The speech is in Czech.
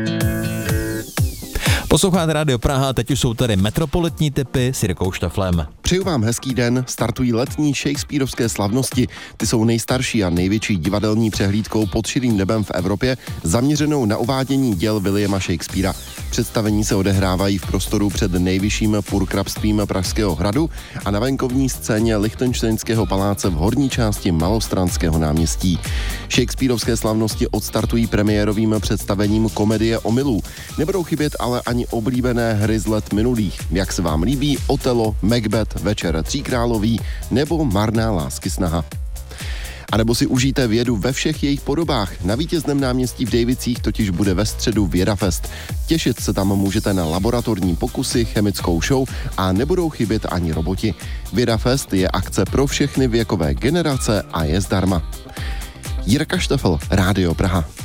Posloucháte Rádio Praha, teď už jsou tady metropolitní tipy s Jirkou Šteflem. Přeju vám hezký den, startují letní shakespearovské slavnosti. Ty jsou nejstarší a největší divadelní přehlídkou pod širým nebem v Evropě, zaměřenou na uvádění děl Williama Shakespeara. Představení se odehrávají v prostoru před nejvyšším purkrabstvím Pražského hradu a na venkovní scéně Lichtenštejnského paláce v horní části Malostranského náměstí. Shakespearovské slavnosti odstartují premiérovým představením komedie Omylů. Nebudou chybět ale ani oblíbené hry z let minulých. Jak se vám líbí Otelo, Macbeth, Večer tříkrálový nebo Marná lásky-snaha. A nebo si užijte vědu ve všech jejich podobách. Na Vítězném náměstí v Dejvicích totiž bude ve středu Vědafest. Těšit se tam můžete na laboratorní pokusy, chemickou show a nebudou chybět ani roboti. Vědafest je akce pro všechny věkové generace a je zdarma. Jirka Štefl, Rádio Praha.